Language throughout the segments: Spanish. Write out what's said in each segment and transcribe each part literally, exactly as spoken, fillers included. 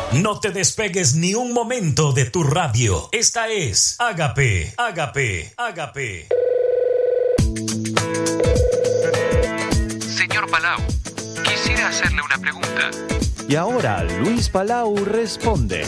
No te despegues ni un momento de tu radio. Esta es Ágape, Ágape, Ágape. Señor Palau, quisiera hacerle una pregunta. Y ahora Luis Palau responde.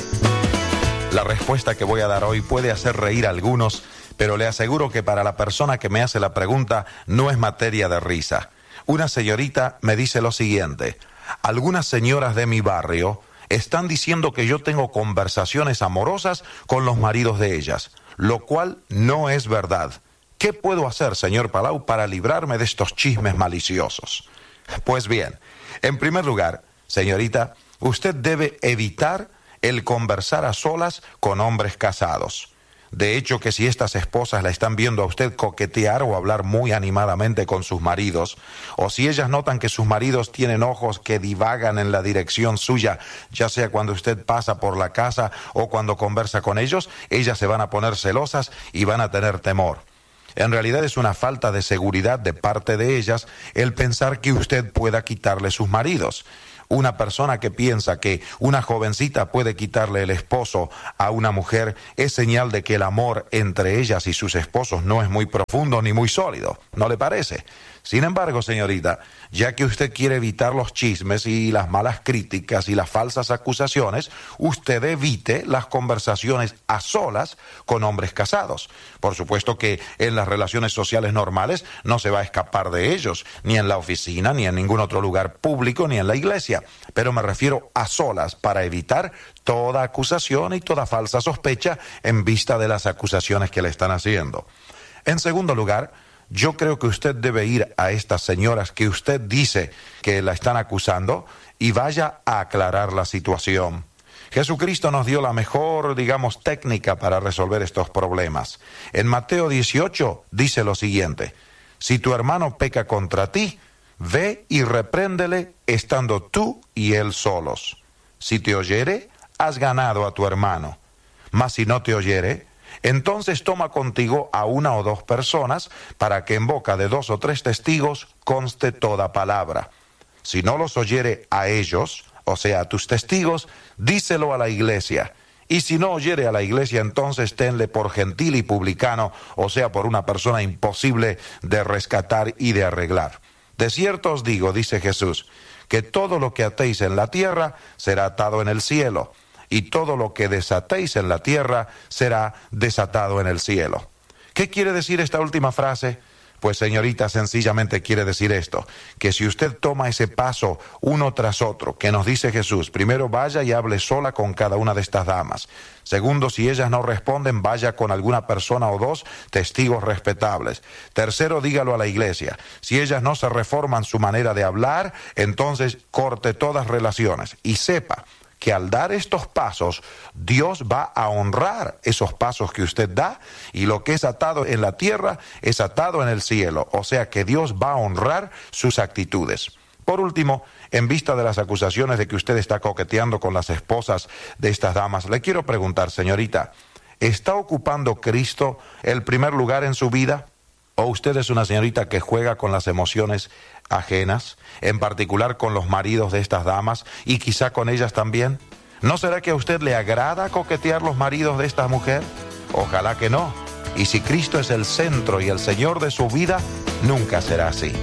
La respuesta que voy a dar hoy puede hacer reír a algunos, pero le aseguro que para la persona que me hace la pregunta no es materia de risa. Una señorita me dice lo siguiente: algunas señoras de mi barrio están diciendo que yo tengo conversaciones amorosas con los maridos de ellas, lo cual no es verdad. ¿Qué puedo hacer, señor Palau, para librarme de estos chismes maliciosos? Pues bien, en primer lugar, señorita, usted debe evitar el conversar a solas con hombres casados. De hecho, que si estas esposas la están viendo a usted coquetear o hablar muy animadamente con sus maridos, o si ellas notan que sus maridos tienen ojos que divagan en la dirección suya, ya sea cuando usted pasa por la casa o cuando conversa con ellos, ellas se van a poner celosas y van a tener temor. En realidad es una falta de seguridad de parte de ellas el pensar que usted pueda quitarle sus maridos. Una persona que piensa que una jovencita puede quitarle el esposo a una mujer es señal de que el amor entre ellas y sus esposos no es muy profundo ni muy sólido, ¿no le parece? Sin embargo, señorita, ya que usted quiere evitar los chismes y las malas críticas y las falsas acusaciones, usted evite las conversaciones a solas con hombres casados. Por supuesto que en las relaciones sociales normales no se va a escapar de ellos, ni en la oficina, ni en ningún otro lugar público, ni en la iglesia. Pero me refiero a solas para evitar toda acusación y toda falsa sospecha en vista de las acusaciones que le están haciendo. En segundo lugar, yo creo que usted debe ir a estas señoras que usted dice que la están acusando y vaya a aclarar la situación. Jesucristo nos dio la mejor, digamos, técnica para resolver estos problemas. En Mateo dieciocho dice lo siguiente: si tu hermano peca contra ti, ve y repréndele estando tú y él solos. Si te oyere, has ganado a tu hermano. Mas si no te oyere, entonces toma contigo a una o dos personas, para que en boca de dos o tres testigos conste toda palabra. Si no los oyere a ellos, o sea, a tus testigos, díselo a la iglesia. Y si no oyere a la iglesia, entonces tenle por gentil y publicano, o sea, por una persona imposible de rescatar y de arreglar. De cierto os digo, dice Jesús, que todo lo que atéis en la tierra será atado en el cielo, y todo lo que desatéis en la tierra será desatado en el cielo. ¿Qué quiere decir esta última frase? Pues, señorita, sencillamente quiere decir esto, que si usted toma ese paso uno tras otro, que nos dice Jesús, primero vaya y hable sola con cada una de estas damas. Segundo, si ellas no responden, vaya con alguna persona o dos testigos respetables. Tercero, dígalo a la iglesia. Si ellas no se reforman su manera de hablar, entonces corte todas relaciones y sepa que al dar estos pasos, Dios va a honrar esos pasos que usted da, y lo que es atado en la tierra es atado en el cielo, o sea que Dios va a honrar sus actitudes. Por último, en vista de las acusaciones de que usted está coqueteando con las esposas de estas damas, le quiero preguntar, señorita, ¿está ocupando Cristo el primer lugar en su vida? ¿O usted es una señorita que juega con las emociones ajenas, en particular con los maridos de estas damas y quizá con ellas también? ¿No será que a usted le agrada coquetear los maridos de esta mujer? Ojalá que no. Y si Cristo es el centro y el Señor de su vida, nunca será así.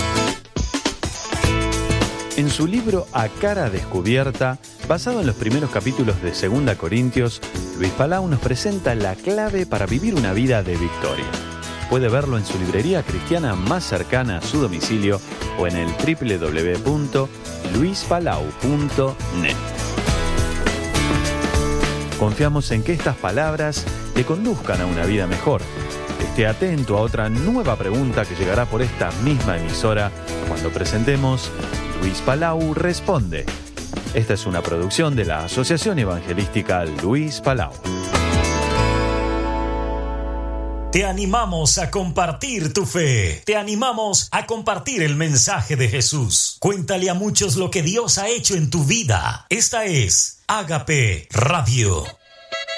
En su libro A Cara Descubierta, basado en los primeros capítulos de Segunda Corintios, Luis Palau nos presenta la clave para vivir una vida de victoria. Puede verlo en su librería cristiana más cercana a su domicilio o en el doble u doble u doble u punto luis palau punto net. Confiamos en que estas palabras le conduzcan a una vida mejor. Esté atento a otra nueva pregunta que llegará por esta misma emisora cuando presentemos Luis Palau Responde. Esta es una producción de la Asociación Evangelística Luis Palau. Te animamos a compartir tu fe. Te animamos a compartir el mensaje de Jesús. Cuéntale a muchos lo que Dios ha hecho en tu vida. Esta es Ágape Radio.